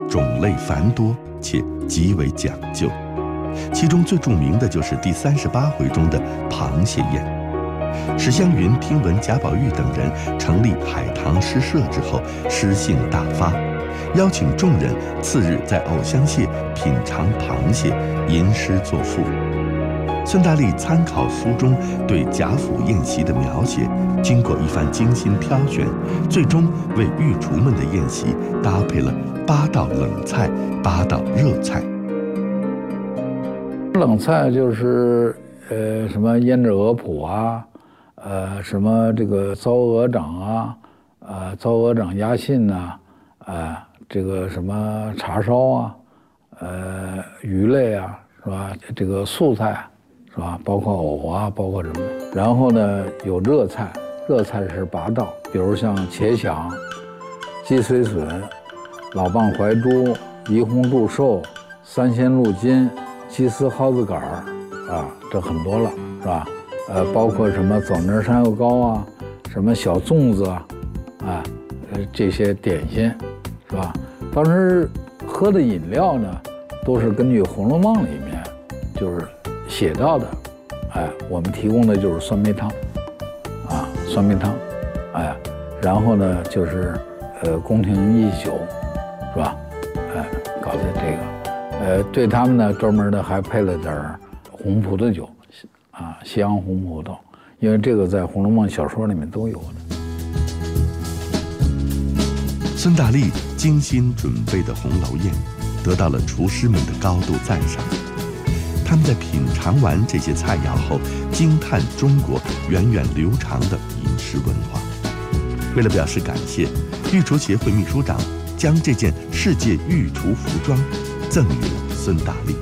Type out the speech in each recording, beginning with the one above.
种类繁多且极为讲究。其中最著名的就是第38回中的螃蟹宴。史湘云听闻贾宝玉等人成立海棠诗社之后，诗兴大发，邀请众人次日在藕香榭品尝螃蟹，吟诗作赋。孙大力参考书中对贾府宴席的描写，经过一番精心挑选，最终为御厨们的宴席搭配了8道冷菜、8道热菜。 冷菜就是什么胭脂鹅脯啊，什么这个糟鹅掌啊，糟鹅掌鸭信呐，这个什么叉烧啊，鱼类啊，是吧？这个素菜是吧？包括藕啊，包括什么？然后呢，有热菜，热菜是8道，比如像茄鲞、鸡髓笋、老蚌怀珠、怡红肚寿、三鲜鹿筋、鸡丝蒿子杆儿，这很多了，是吧？包括什么枣泥山药糕啊，什么小粽子啊，这些点心，是吧？当时喝的饮料呢，都是根据《红楼梦》里面就是写到的，我们提供的就是酸梅汤，酸梅汤，然后呢就是宫廷一宿，是吧？搞的这个，对他们呢专门的还配了点红葡萄酒，西洋红葡萄，因为这个在《红楼梦》小说里面都有的。 孙大力精心准备的红楼宴，得到了厨师们的高度赞赏。他们在品尝完这些菜肴后，惊叹中国源远流长的饮食文化。为了表示感谢，御厨协会秘书长将这件世界御厨服装赠予了孙大力。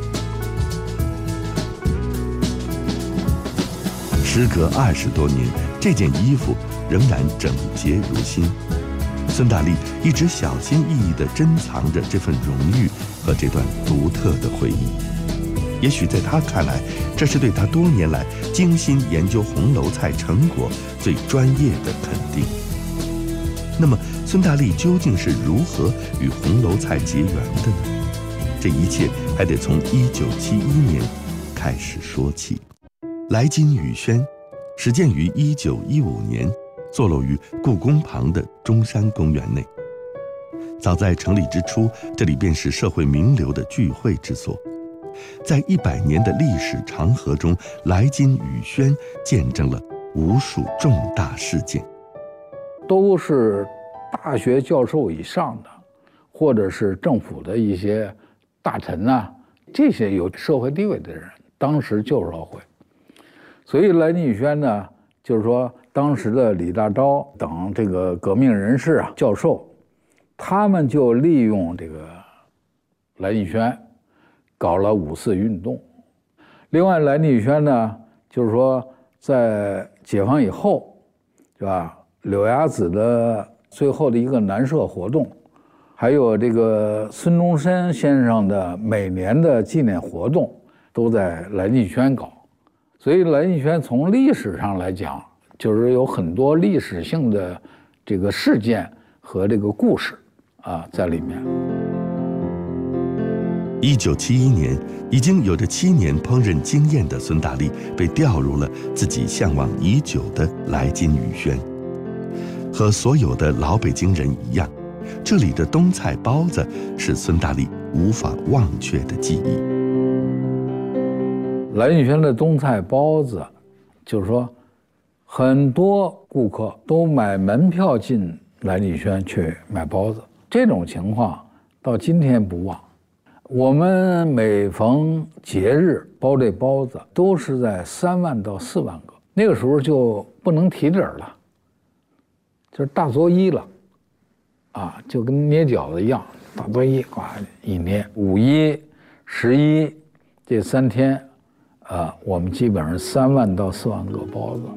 时隔20多年，这件衣服仍然整洁如新。孙大力一直小心翼翼地珍藏着这份荣誉和这段独特的回忆。也许在他看来，这是对他多年来精心研究红楼菜成果最专业的肯定。那么，孙大力究竟是如何与红楼菜结缘的呢？这一切还得从1971年开始说起。来金雨轩始建于1915年，坐落于故宫旁的中山公园内。早在成立之初，这里便是社会名流的聚会之所。在100年的历史长河中，来金雨轩见证了无数重大事件， 都是大学教授以上的，或者是政府的一些大臣呐，这些有社会地位的人，当时就是要会。所以来金雨轩呢，就是说当时的李大钊等这个革命人士教授，他们就利用这个来金雨轩搞了5四运动。另外来金雨轩呢，就是说在解放以后，是吧？柳芽子的最后的一个南社活动，还有这个孙中山先生的每年的纪念活动，都在来金雨轩搞。所以来金雨轩从历史上来讲，就是有很多历史性的这个事件和这个故事在里面。 1971年，已经有着7年烹饪经验的孙大力被调入了自己向往已久的来金雨轩。和所有的老北京人一样，这里的冬菜包子是孙大力无法忘却的记忆。 来金雨轩的冬菜包子，就是说很多顾客都买门票进来金雨轩去买包子，这种情况到今天不忘。我们每逢节日包这包子都是在3万到4万个，那个时候就不能提底儿了，就是大作揖了，就跟捏饺子一样，大作揖一捏。5一、11这3天，我们基本上3万到4万个包子。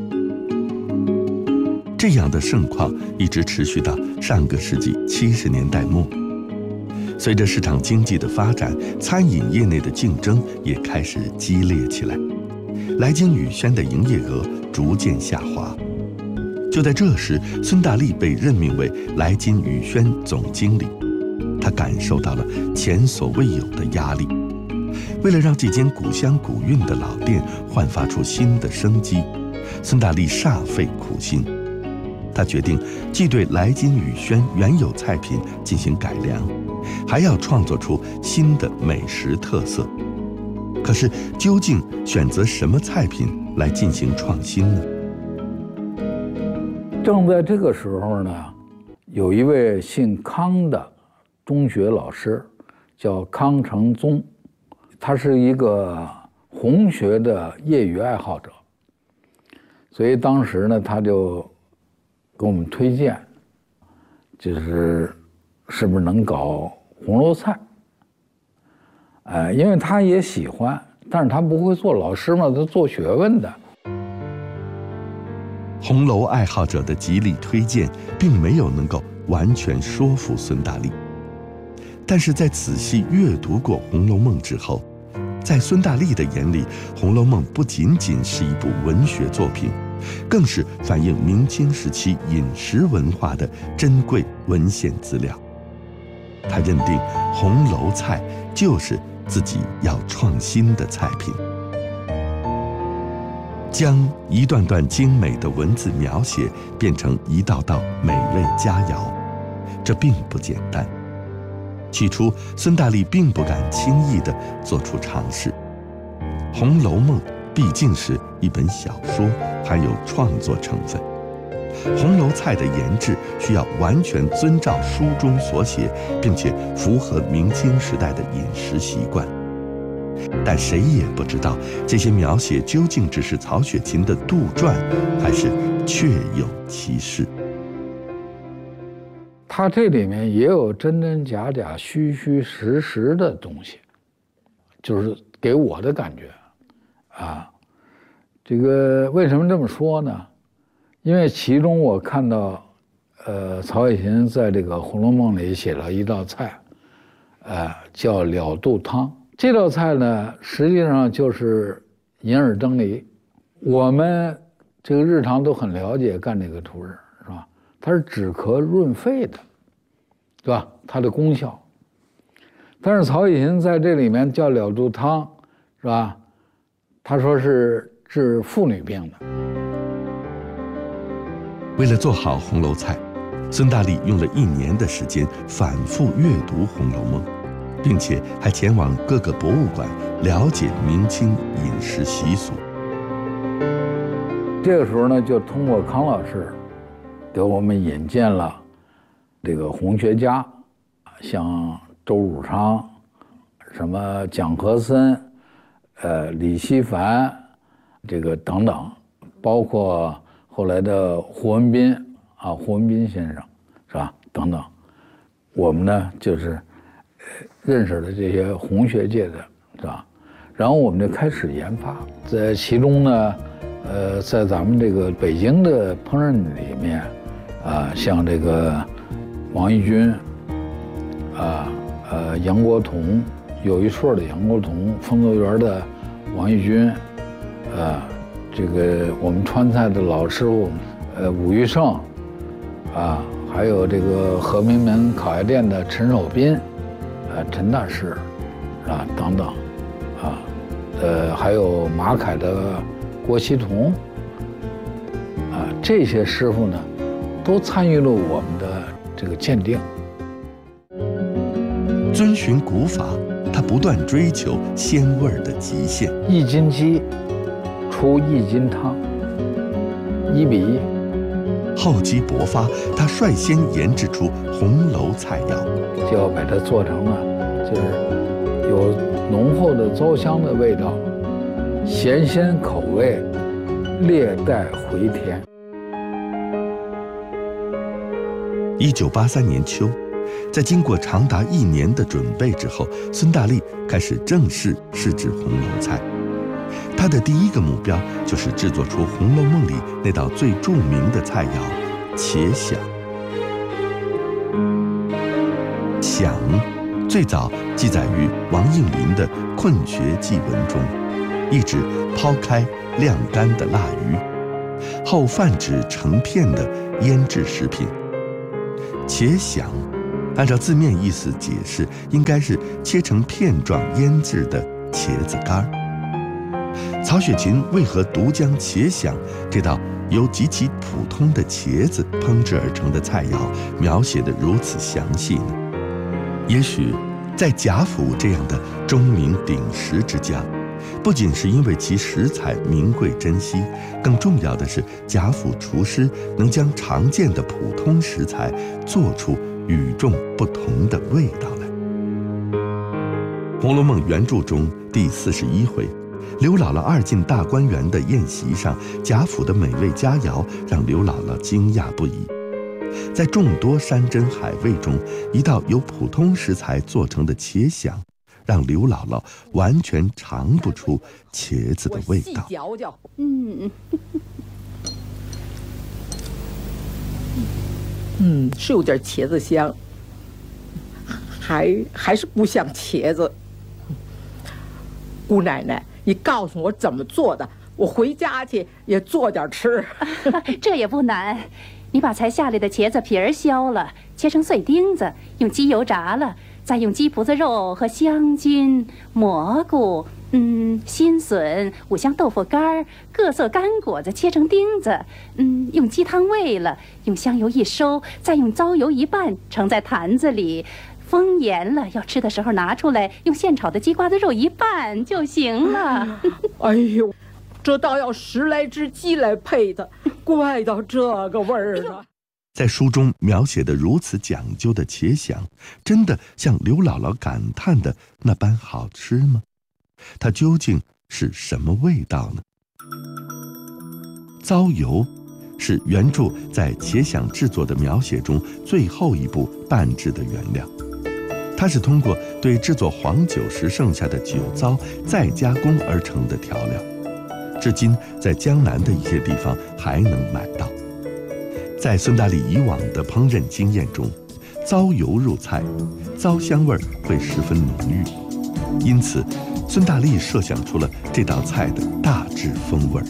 这样的盛况一直持续到上个世纪70年代末。随着市场经济的发展，餐饮业内的竞争也开始激烈起来，来金雨轩的营业额逐渐下滑。就在这时，孙大力被任命为来金雨轩总经理。 他感受到了前所未有的压力。为了让这间古香古韵的老店焕发出新的生机，孙大力煞费苦心。他决定既对来金雨轩原有菜品进行改良，还要创作出新的美食特色。可是，究竟选择什么菜品来进行创新呢？ 正在这个时候呢，有一位姓康的中学老师，叫康承宗，他是一个红学的业余爱好者，所以当时呢，他就给我们推荐，是不是能搞红楼菜？因为他也喜欢，但是他不会做，老师嘛，他做学问的。 红楼爱好者的极力推荐，并没有能够完全说服孙大力。但是在仔细阅读过《红楼梦》之后，在孙大力的眼里，《红楼梦》不仅仅是一部文学作品，更是反映明清时期饮食文化的珍贵文献资料。他认定红楼菜就是自己要创新的菜品，将一段段精美的文字描写变成一道道美味佳肴，这并不简单。起初，孙大力并不敢轻易地做出尝试。《红楼梦》毕竟是一本小说，含有创作成分。红楼菜的研制需要完全遵照书中所写，并且符合明清时代的饮食习惯。但谁也不知道这些描写究竟只是曹雪芹的杜撰，还是确有其事。 它这里面也有真真假假、虚虚实实的东西，就是给我的感觉啊。这个为什么这么说呢？因为其中我看到，曹雪芹在这个《红楼梦》里写了一道菜，叫了肚汤。这道菜呢，实际上就是银耳蒸梨。我们这个日常都很了解干这个图事，是吧？它是止咳润肺的，对吧？它的功效。但是曹雪芹在这里面叫了肚汤，是吧？他说是治妇女病的。 为了做好红楼菜，孙大力用了1年的时间反复阅读《红楼梦》，并且还前往各个博物馆了解明清饮食习俗。 这个时候呢，就通过康老师给我们引荐了这个红学家，像周汝昌、什么蒋和森、李希凡，这个等等，包括后来的胡文斌胡文斌先生，是吧？等等，我们呢就是认识了这些红学界的，是吧？然后我们就开始研发，在其中呢，在咱们这个北京的烹饪里面，像这个王义军，杨国同，有一说的杨国同，丰泽园的王义军，这个我们川菜的老师傅，武玉胜，还有这个和平门烤鸭店的陈守斌，陈大师，等等，还有马凯的郭希同，这些师傅呢，都参与了我们的这个鉴定。 遵循古法，他不断追求鲜味的极限。 1斤鸡出1斤汤，1比1。 厚积薄发，他率先研制出红楼菜肴， 就要把它做成呢，就是有浓厚的糟香的味道，咸鲜口味，略带回甜。 1983年秋，在经过长达1年的准备之后，孙大力开始正式试制红楼菜。他的第一个目标就是制作出《红楼梦》里那道最著名的菜肴茄鲞。鲞最早记载于王应麟的《困学记文》中，意指抛开晾干的腊鱼，后泛指成片的腌制食品。茄鲞按照字面意思解释，应该是切成片状腌制的茄子干。曹雪芹为何独将茄鲞这道由极其普通的茄子烹制而成的菜肴描写得如此详细呢？也许在贾府这样的钟鸣鼎食之家，不仅是因为其食材名贵珍惜，更重要的是贾府厨师能将常见的普通食材做出与众不同的味道来。《红楼梦》原著中第41回，刘姥姥二进大观园的宴席上，贾府的美味佳肴让刘姥姥惊讶不已。在众多山珍海味中，一道由普通食材做成的茄鲞，让刘姥姥完全尝不出茄子的味道。 嚼嚼，是有点茄子香，还是不像茄子。姑奶奶，你告诉我怎么做的，我回家去也做点吃。 这也不难，你把才下来的茄子皮儿削了，切成碎丁子，用鸡油炸了，再用鸡脯子肉和香菌、蘑菇、新笋、五香豆腐干、各色干果子切成丁子，用鸡汤煨了，用香油一收，再用糟油一拌，盛在坛子里。封严了，要吃的时候拿出来，用现炒的鸡瓜子肉一拌就行了。 哎呦，这倒要10来只鸡来配的，怪到这个味儿了。 在书中描写的如此讲究的茄鲞，真的像刘姥姥感叹的那般好吃吗？它究竟是什么味道呢？糟油是原著在茄鲞制作的描写中最后一步拌制的原料，它是通过对制作黄酒时剩下的酒糟再加工而成的调料，至今在江南的一些地方还能买到。在孙大力以往的烹饪经验中，糟油入菜，糟香味会十分浓郁，因此孙大力设想出了这道菜的大致风味。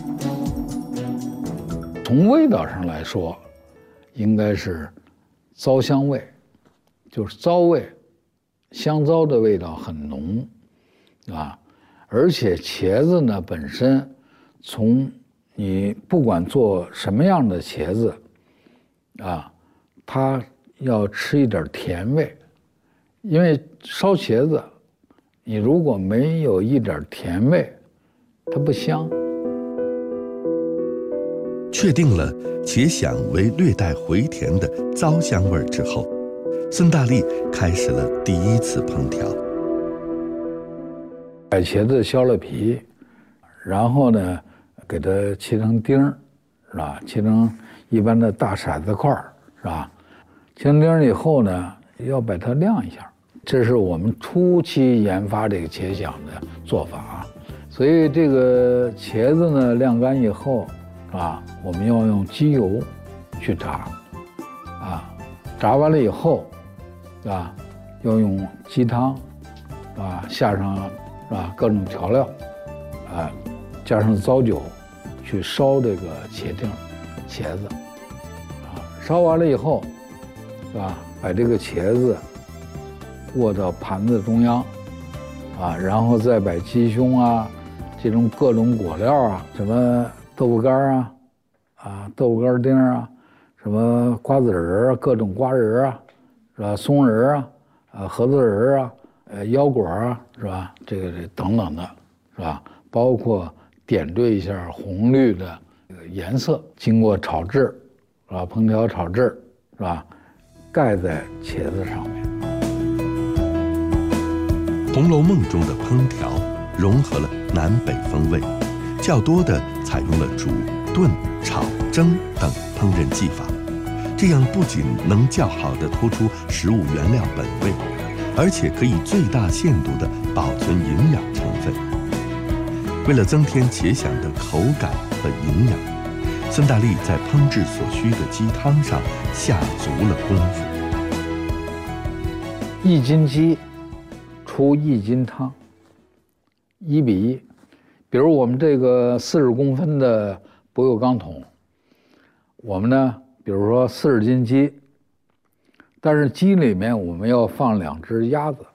从味道上来说，应该是糟香味，就是糟味，香糟的味道很浓，啊，而且茄子呢本身，从你不管做什么样的茄子，啊，它要吃一点甜味，因为烧茄子，你如果没有一点甜味，它不香。 确定了茄鲞为略带回甜的糟香味之后，孙大力开始了第一次烹调。 把茄子削了皮，然后呢，给它切成丁儿，是吧？切成一般的大骰子块儿，是吧？切成丁儿以后呢，要把它晾一下，这是我们初期研发这个茄鲞的做法。所以这个茄子呢，晾干以后，啊，我们要用鸡油去炸，啊，炸完了以后，啊，要用鸡汤，啊，下上啊各种调料，啊，加上糟酒，去烧这个茄子，啊，烧完了以后，是吧？把这个茄子卧到盘子中央，啊，然后再把鸡胸啊，这种各种果料啊，什么豆腐干啊，豆腐干丁啊，什么瓜子仁啊，各种瓜仁啊，是吧？松仁啊，盒子仁啊，腰果啊，是吧？这个等等的，是吧？包括点缀一下红绿的这个颜色，经过炒制，是吧？烹调炒制，是吧？盖在茄子上面。 《红楼梦》中的烹调融合了南北风味，较多的采用了煮、炖、炒、蒸等烹饪技法，这样不仅能较好地突出食物原料本味，而且可以最大限度地保存营养成分。为了增添茄鲞的口感和营养，孙大力在烹制所需的鸡汤上下足了功夫。 1斤鸡出1斤汤，1比1。比如我们这个40公分的不锈钢桶，我们呢，比如说40斤鸡， 但是鸡里面我们要放2只鸭子。